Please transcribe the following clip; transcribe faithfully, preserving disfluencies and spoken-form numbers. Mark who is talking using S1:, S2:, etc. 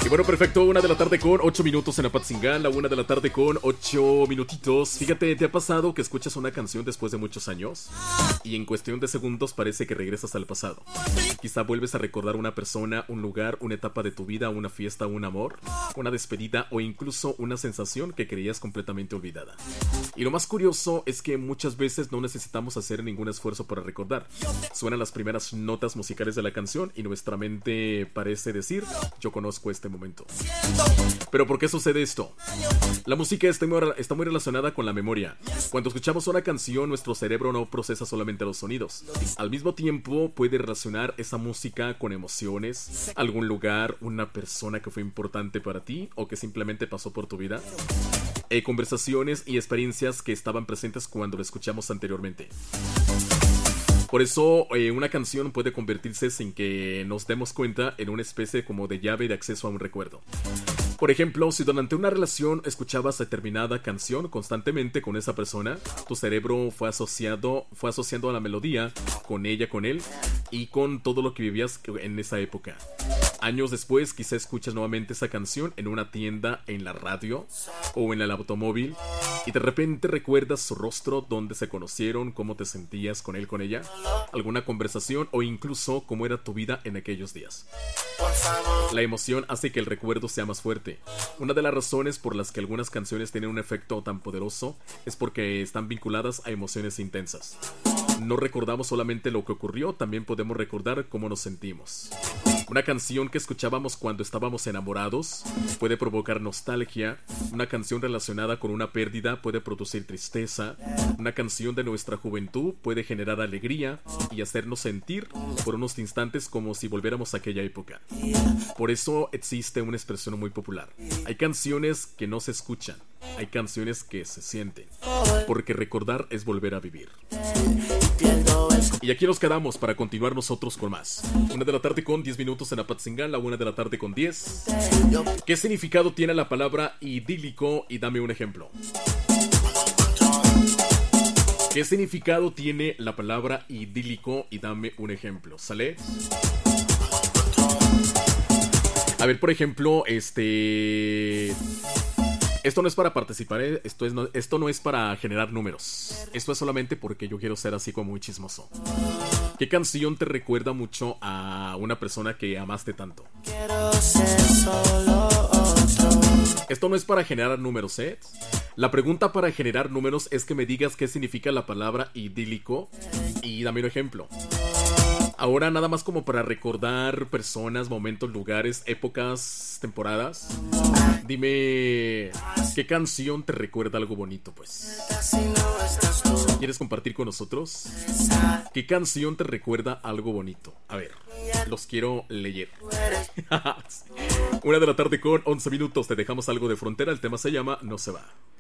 S1: Y bueno, perfecto, una de la tarde con ocho minutos en Apatzingán, la una de la tarde con ocho minutitos. Fíjate, ¿te ha pasado que escuchas una canción después de muchos años? Y en cuestión de segundos parece que regresas al pasado. Quizá vuelves a recordar una persona, un lugar, una etapa de tu vida, una fiesta, un amor, una despedida o incluso una sensación que creías completamente olvidada. Y lo más curioso es que muchas veces no necesitamos hacer ningún esfuerzo para recordar. Suenan las primeras notas musicales de la canción y nuestra mente parece decir, yo conozco este momento. Pero ¿por qué sucede esto? La música está muy, está muy relacionada con la memoria. Cuando escuchamos una canción, nuestro cerebro no procesa solamente los sonidos. Al mismo tiempo, puede relacionar esa música con emociones, algún lugar, una persona que fue importante para ti o que simplemente pasó por tu vida. Eh, conversaciones y experiencias que estaban presentes cuando lo escuchamos anteriormente. Por eso eh, una canción puede convertirse sin que nos demos cuenta en una especie como de llave de acceso a un recuerdo. Por ejemplo, si durante una relación escuchabas determinada canción constantemente con esa persona, tu cerebro fue asociado, fue asociando a la melodía con ella, con él y con todo lo que vivías en esa época. Años después, quizá escuchas nuevamente esa canción en una tienda, en la radio o en el automóvil y de repente recuerdas su rostro, dónde se conocieron, cómo te sentías con él, con ella, alguna conversación o incluso cómo era tu vida en aquellos días. La emoción hace que el recuerdo sea más fuerte. Una de las razones por las que algunas canciones tienen un efecto tan poderoso es porque están vinculadas a emociones intensas. No recordamos solamente lo que ocurrió, también podemos recordar cómo nos sentimos. Una canción que escuchábamos cuando estábamos enamorados puede provocar nostalgia. Una canción relacionada con una pérdida puede producir tristeza. Una canción de nuestra juventud puede generar alegría y hacernos sentir por unos instantes como si volviéramos a aquella época. Por eso existe una expresión muy popular. Hay canciones que no se escuchan, hay canciones que se sienten, porque recordar es volver a vivir. Y aquí nos quedamos para continuar nosotros con más. Una de la tarde con diez minutos en Apatzingán, la una de la tarde con diez. ¿Qué significado tiene la palabra idílico? Y dame un ejemplo. ¿Qué significado tiene la palabra idílico? Y dame un ejemplo. ¿Sale? A ver, por ejemplo, este... Esto no es para participar, ¿eh? esto, es no, esto no es para generar números. Esto es solamente porque yo quiero ser así como muy chismoso. ¿Qué canción te recuerda mucho a una persona que amaste tanto? Quiero ser solo otro. Esto no es para generar números, ¿eh? La pregunta para generar números es que me digas qué significa la palabra idílico y dame un ejemplo. Ahora nada más como para recordar personas, momentos, lugares, épocas, temporadas. Dime, ¿qué canción te recuerda algo bonito, pues? ¿Quieres compartir con nosotros? ¿Qué canción te recuerda algo bonito? A ver, los quiero leer. Una de la tarde con once minutos, te dejamos algo de frontera, el tema se llama No se va.